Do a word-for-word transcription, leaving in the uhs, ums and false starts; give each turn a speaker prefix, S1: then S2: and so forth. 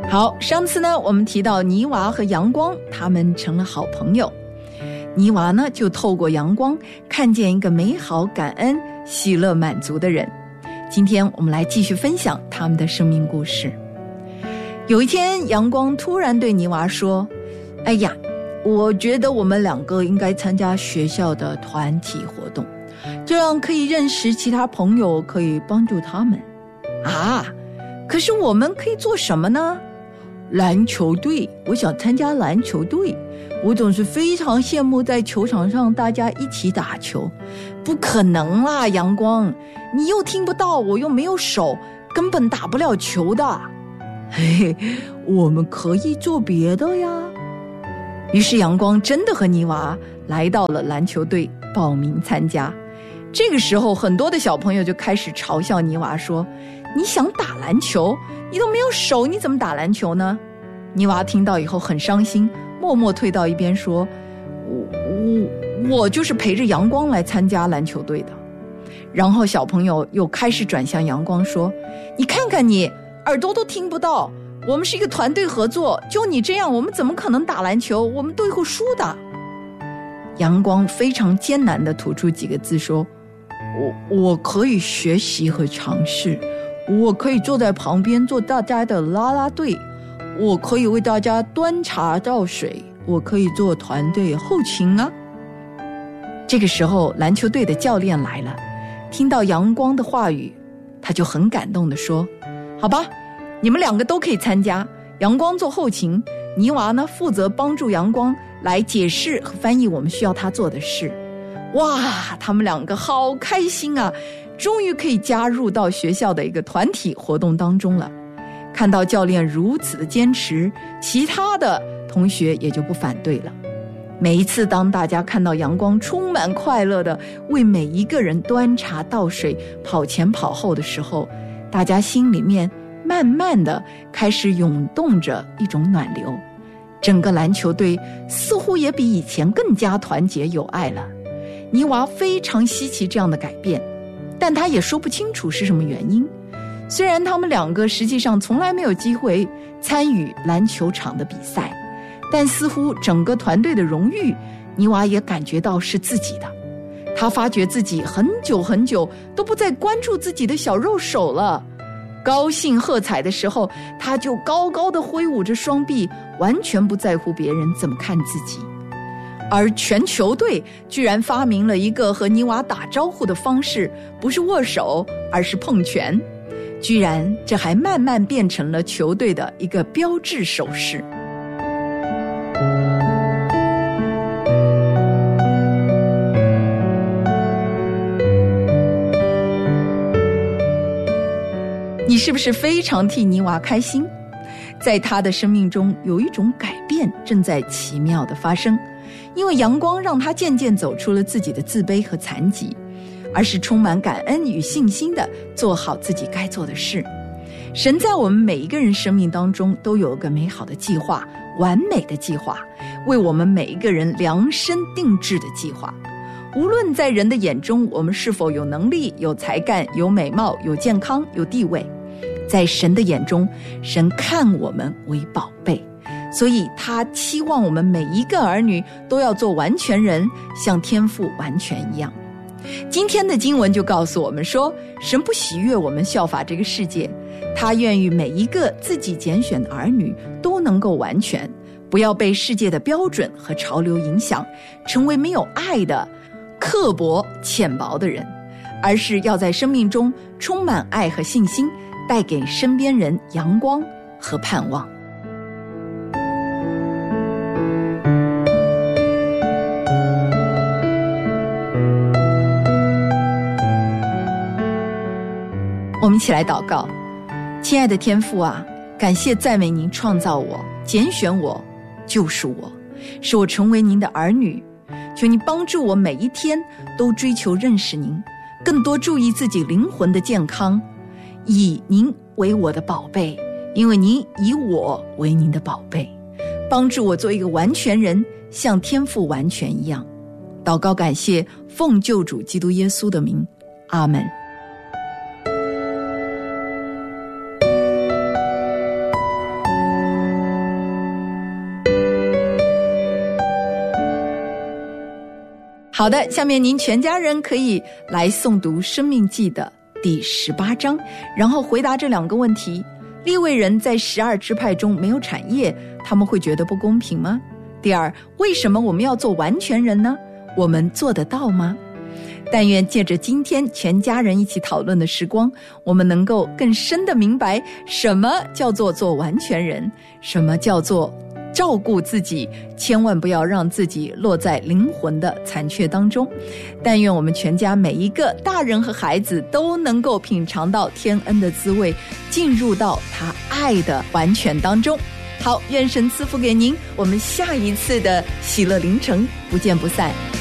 S1: 好，上次呢我们提到泥娃和阳光他们成了好朋友，泥娃呢就透过阳光看见一个美好、感恩、喜乐、满足的人。今天我们来继续分享他们的生命故事。有一天，阳光突然对泥娃说，哎呀，我觉得我们两个应该参加学校的团体活动，这样可以认识其他朋友，可以帮助他们啊。可是我们可以做什么呢？篮球队，我想参加篮球队。我总是非常羡慕在球场上大家一起打球。不可能啦，阳光，你又听不到，我又没有手，根本打不了球的。嘿嘿，我们可以做别的呀。于是阳光真的和泥娃来到了篮球队报名参加。这个时候，很多的小朋友就开始嘲笑泥娃说，你想打篮球，你都没有手，你怎么打篮球呢？泥娃听到以后很伤心，默默退到一边说，我我我就是陪着阳光来参加篮球队的。然后小朋友又开始转向阳光说，你看看你耳朵都听不到，我们是一个团队合作，就你这样，我们怎么可能打篮球？我们队会输的。阳光非常艰难地吐出几个字说，我我可以学习和尝试，我可以坐在旁边做大家的啦啦队，我可以为大家端茶倒水，我可以做团队后勤啊。这个时候篮球队的教练来了，听到阳光的话语，他就很感动地说，好吧，你们两个都可以参加，阳光做后勤，泥娃呢负责帮助阳光来解释和翻译我们需要他做的事。哇，他们两个好开心啊，终于可以加入到学校的一个团体活动当中了。看到教练如此的坚持，其他的同学也就不反对了。每一次当大家看到阳光充满快乐的为每一个人端茶倒水，跑前跑后的时候，大家心里面慢慢的开始涌动着一种暖流，整个篮球队似乎也比以前更加团结友爱了。泥娃非常稀奇这样的改变，但他也说不清楚是什么原因。虽然他们两个实际上从来没有机会参与篮球场的比赛，但似乎整个团队的荣誉，泥娃也感觉到是自己的。他发觉自己很久很久都不再关注自己的小肉手了。高兴喝彩的时候，他就高高地挥舞着双臂，完全不在乎别人怎么看自己。而全球队居然发明了一个和泥娃打招呼的方式，不是握手，而是碰拳。居然这还慢慢变成了球队的一个标志手势。你是不是非常替泥娃开心？在他的生命中有一种改变正在奇妙地发生，因为阳光让他渐渐走出了自己的自卑和残疾，而是充满感恩与信心地做好自己该做的事。神在我们每一个人生命当中都有一个美好的计划，完美的计划，为我们每一个人量身定制的计划。无论在人的眼中我们是否有能力、有才干、有美貌、有健康、有地位，在神的眼中，神看我们为宝贝，所以他期望我们每一个儿女都要做完全人，像天父完全一样。今天的经文就告诉我们说，神不喜悦我们效法这个世界，他愿意每一个自己拣选的儿女都能够完全，不要被世界的标准和潮流影响，成为没有爱的刻薄浅薄的人，而是要在生命中充满爱和信心，带给身边人阳光和盼望。我们一起来祷告。亲爱的天父啊，感谢赞美您创造我，拣选我，救赎我，使我成为您的儿女。求你帮助我每一天都追求认识您，更多注意自己灵魂的健康，以您为我的宝贝，因为您以我为您的宝贝。帮助我做一个完全人，像天父完全一样。祷告感谢，奉救主基督耶稣的名，阿们。 好的，下面您全家人可以来诵读《申命记》的第十八章，然后回答这两个问题。利未人在十二支派中没有产业，他们会觉得不公平吗？第二，为什么我们要做完全人呢？我们做得到吗？但愿借着今天全家人一起讨论的时光，我们能够更深地明白什么叫做做完全人，什么叫做照顾自己，千万不要让自己落在灵魂的残缺当中。但愿我们全家每一个大人和孩子都能够品尝到天恩的滋味，进入到他爱的完全当中。好，愿神赐福给您，我们下一次的喜乐凌晨不见不散。